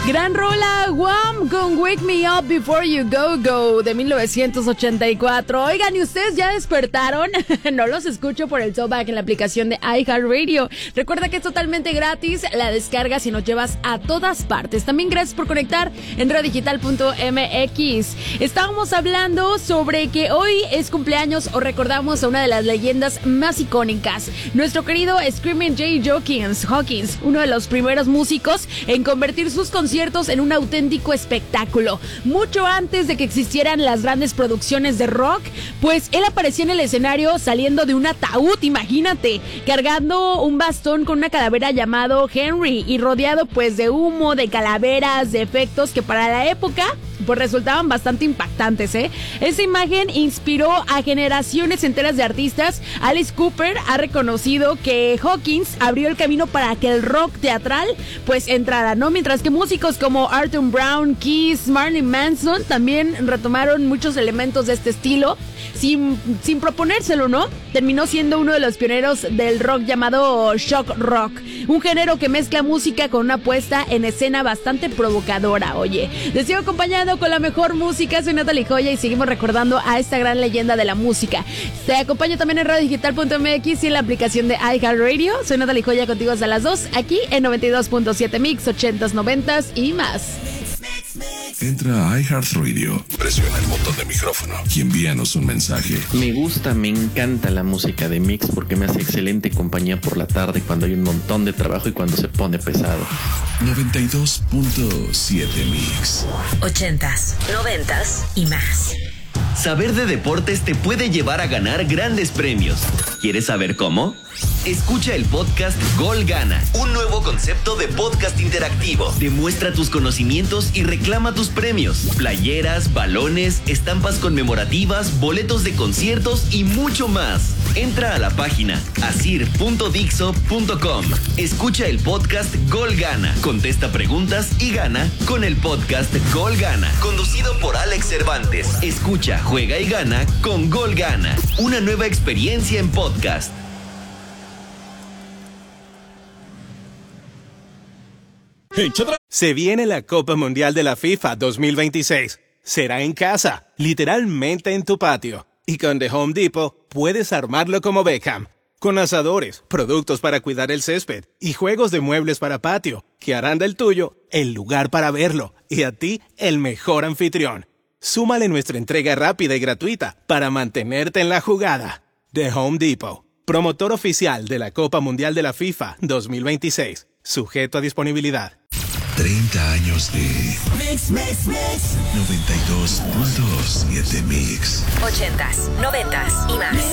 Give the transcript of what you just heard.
Gran rola, Wham con Wake Me Up Before You Go Go de 1984. Oigan, ¿y ustedes ya despertaron? No los escucho por el Throwback en la aplicación de iHeartRadio. Recuerda que es totalmente gratis, la descargas y nos llevas a todas partes. También gracias por conectar en radiodigital.mx. Estábamos hablando sobre que hoy es cumpleaños o recordamos a una de las leyendas más icónicas. Nuestro querido Screaming Jay Hawkins, uno de los primeros músicos en convertir sus conciertos en un auténtico espectáculo. Mucho antes de que existieran las grandes producciones de rock, pues él aparecía en el escenario saliendo de un ataúd, imagínate, cargando un bastón con una calavera llamado Henry y rodeado pues de humo, de calaveras, de efectos que para la época pues resultaban bastante impactantes, ¿eh? Esa imagen inspiró a generaciones enteras de artistas. Alice Cooper ha reconocido que Hawkins abrió el camino para que el rock teatral pues entrara, ¿no? Mientras que músicos como Arthur Brown, Kiss, Marilyn Manson también retomaron muchos elementos de este estilo sin proponérselo, ¿no? Terminó siendo uno de los pioneros del rock llamado shock rock, un género que mezcla música con una puesta en escena bastante provocadora. Oye, les sigo acompañando con la mejor música. Soy Natalie Joya y seguimos recordando a esta gran leyenda de la música. Te acompaño también en radiodigital.mx y en la aplicación de iHeartRadio. Soy Natalie Joya, contigo hasta las 2, aquí en 92.7 Mix, 80s, 90s y más. Entra a iHeartRadio, presiona el botón de micrófono y envíanos un mensaje. Me encanta la música de Mix porque me hace excelente compañía por la tarde cuando hay un montón de trabajo y cuando se pone pesado. 92.7 Mix. 80s, 90s y más. Saber de deportes te puede llevar a ganar grandes premios. ¿Quieres saber cómo? Escucha el podcast Gol Gana, un nuevo concepto de podcast interactivo. Demuestra tus conocimientos y reclama tus premios. Playeras, balones, estampas conmemorativas, boletos de conciertos y mucho más. Entra a la página asir.dixo.com. Escucha el podcast Gol Gana. Contesta preguntas y gana con el podcast Gol Gana. Conducido por Alex Cervantes. Escucha, juega y gana con Gol Gana. Una nueva experiencia en podcast. Se viene la Copa Mundial de la FIFA 2026. Será en casa, literalmente en tu patio. Y con The Home Depot puedes armarlo como Beckham. Con asadores, productos para cuidar el césped y juegos de muebles para patio, que harán del tuyo el lugar para verlo y a ti el mejor anfitrión. Súmale nuestra entrega rápida y gratuita para mantenerte en la jugada. The Home Depot, promotor oficial de la Copa Mundial de la FIFA 2026. Sujeto a disponibilidad. 30 años de Mix, Mix, Mix. 92.7 Mix. 80s, 90s y más.